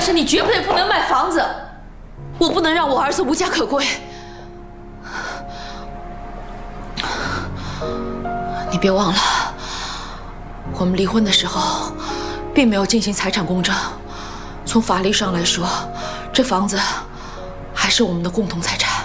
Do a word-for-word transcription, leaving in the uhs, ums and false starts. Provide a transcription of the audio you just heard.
是你绝对不能卖房子，我不能让我儿子无家可归。你别忘了，我们离婚的时候，并没有进行财产公证。从法律上来说，这房子还是我们的共同财产。